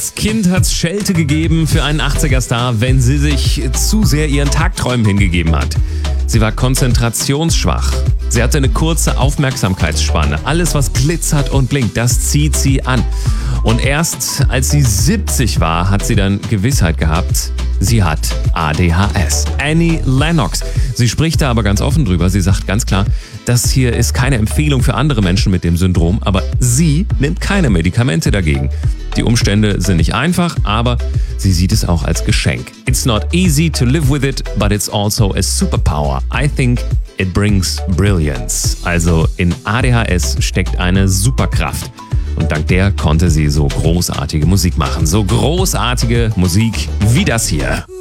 Als Kind hat's Schelte gegeben für einen 80er-Star, wenn sie sich zu sehr ihren Tagträumen hingegeben hat. Sie war konzentrationsschwach. Sie hatte eine kurze Aufmerksamkeitsspanne. Alles, was glitzert und blinkt, das zieht sie an. Und erst als sie 70 war, hat sie dann Gewissheit gehabt, sie hat ADHS. Annie Lennox. Sie spricht da aber ganz offen drüber. Sie sagt ganz klar, das hier ist keine Empfehlung für andere Menschen mit dem Syndrom, aber sie nimmt keine Medikamente dagegen. Die Umstände sind nicht einfach, aber sie sieht es auch als Geschenk. It's not easy to live with it, but it's also a superpower. I think it brings brilliance. Also in ADHS steckt eine Superkraft. Und dank der konnte sie so großartige Musik machen. So großartige Musik wie das hier.